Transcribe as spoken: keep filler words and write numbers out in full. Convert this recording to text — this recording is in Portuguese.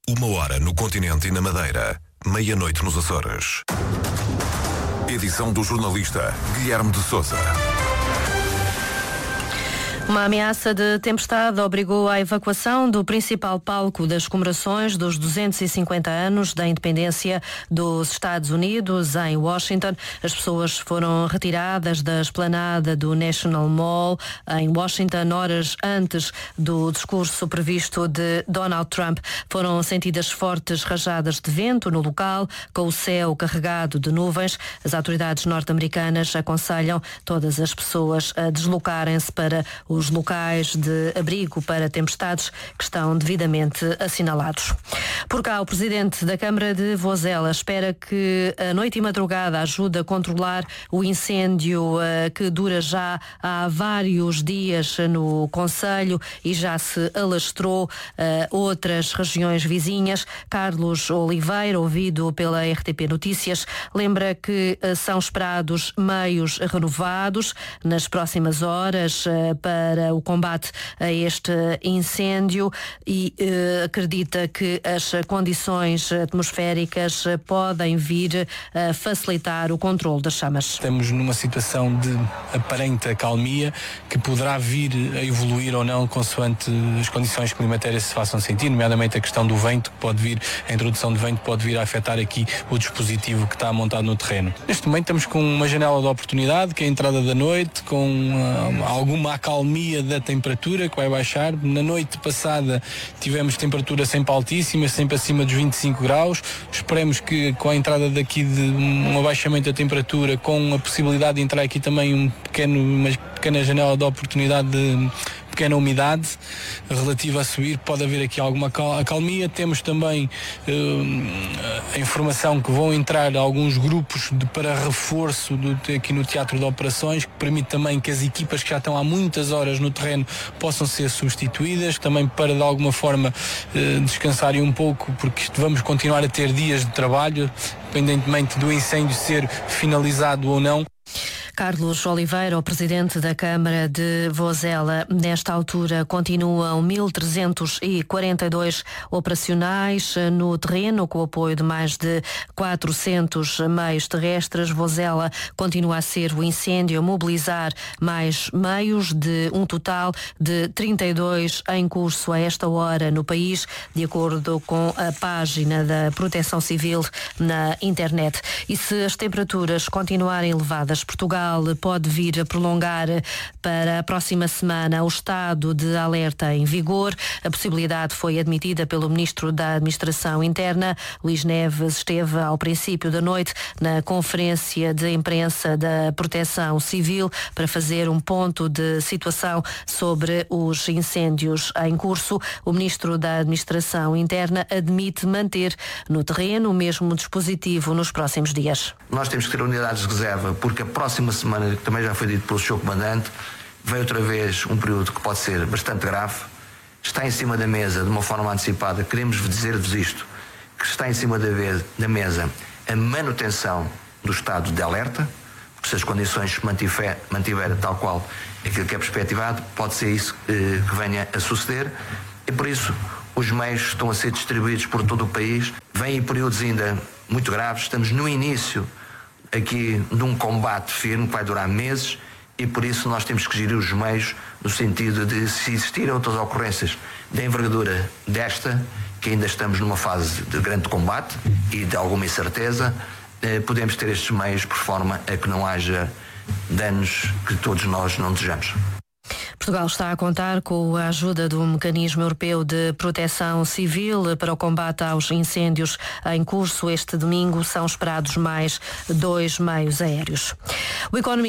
Uma hora no continente e na Madeira. Meia-noite nos Açores. Edição do jornalista Guilherme de Sousa. Uma ameaça de tempestade obrigou à evacuação do principal palco das comemorações dos duzentos e cinquenta anos da independência dos Estados Unidos, em Washington. As pessoas foram retiradas da esplanada do National Mall, em Washington, horas antes do discurso previsto de Donald Trump. Foram sentidas fortes rajadas de vento no local, com o céu carregado de nuvens. As autoridades norte-americanas aconselham todas as pessoas a deslocarem-se para os locais de abrigo para tempestades que estão devidamente assinalados. Por cá, o presidente da Câmara de Vozela espera que a noite e madrugada ajude a controlar o incêndio uh, que dura já há vários dias no concelho e já se alastrou uh, outras regiões vizinhas. Carlos Oliveira, ouvido pela R T P Notícias, lembra que uh, são esperados meios renovados nas próximas horas uh, para para o combate a este incêndio e eh, acredita que as condições atmosféricas podem vir a facilitar o controle das chamas. Estamos numa situação de aparente acalmia que poderá vir a evoluir ou não consoante as condições climatéricas se façam sentir, nomeadamente a questão do vento, que pode vir, a introdução de vento pode vir a afetar aqui o dispositivo que está montado no terreno. Neste momento estamos com uma janela de oportunidade, que é a entrada da noite, com uh, alguma acalmia da temperatura que vai baixar. Na noite passada tivemos temperatura sempre altíssima, sempre acima dos vinte e cinco graus. Esperemos que com a entrada daqui de um abaixamento da temperatura, com a possibilidade de entrar aqui também um pequeno, uma pequena janela de oportunidade de pequena umidade relativa a subir, pode haver aqui alguma acalmia. Temos também uh, a informação que vão entrar alguns grupos de, para reforço do, aqui no Teatro de Operações, que permite também que as equipas que já estão há muitas horas no terreno possam ser substituídas, também para de alguma forma uh, descansarem um pouco, porque vamos continuar a ter dias de trabalho, independentemente do incêndio ser finalizado ou não. Carlos Oliveira, o presidente da Câmara de Vozela, nesta altura continuam mil trezentos e quarenta e dois operacionais no terreno, com o apoio de mais de quatrocentos meios terrestres. Vozela continua a ser o incêndio a mobilizar mais meios, de um total de trinta e dois em curso a esta hora no país, de acordo com a página da Proteção Civil na internet. E se as temperaturas continuarem elevadas, Portugal pode vir a prolongar para a próxima semana o estado de alerta em vigor. A possibilidade foi admitida pelo Ministro da Administração Interna. Luís Neves esteve ao princípio da noite na conferência de imprensa da Proteção Civil para fazer um ponto de situação sobre os incêndios em curso. O Ministro da Administração Interna admite manter no terreno o mesmo dispositivo nos próximos dias. Nós temos que ter unidades de reserva, porque a próxima semana, que também já foi dito pelo senhor Comandante, vem outra vez um período que pode ser bastante grave. Está em cima da mesa, de uma forma antecipada, queremos dizer-vos isto, que está em cima da, vez, da mesa a manutenção do estado de alerta, porque se as condições se mantiver, mantiver tal qual aquilo que é perspectivado, pode ser isso eh, que venha a suceder, e por isso os meios estão a ser distribuídos por todo o país. Vêm períodos ainda muito graves, estamos no início aqui de um combate firme que vai durar meses, e por isso nós temos que gerir os meios no sentido de, se existirem outras ocorrências de envergadura desta, que ainda estamos numa fase de grande combate e de alguma incerteza, eh, podemos ter estes meios por forma a que não haja danos que todos nós não desejamos. Portugal está a contar com a ajuda do Mecanismo Europeu de Proteção Civil para o combate aos incêndios em curso. Este domingo são esperados mais dois meios aéreos. O Economia